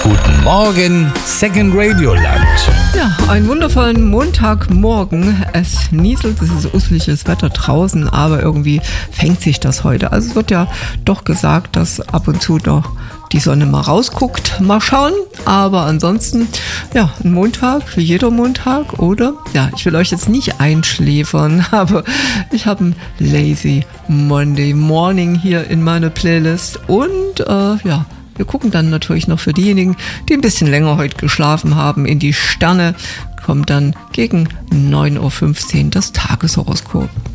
Guten Morgen, Second Radio Land. Ja, einen wundervollen Montagmorgen. Es nieselt, es ist useliges Wetter draußen, aber irgendwie fängt sich das heute. Also es wird ja doch gesagt, dass ab und zu doch die Sonne mal rausguckt. Mal schauen. Aber ansonsten, ja, ein Montag, wie jeder Montag, oder? Ja, ich will euch jetzt nicht einschläfern, aber ich habe ein Lazy Monday Morning hier in meiner Playlist. Und ja, wir gucken dann natürlich noch für diejenigen, die ein bisschen länger heute geschlafen haben, in die Sterne. Kommt dann gegen 9.15 Uhr das Tageshoroskop.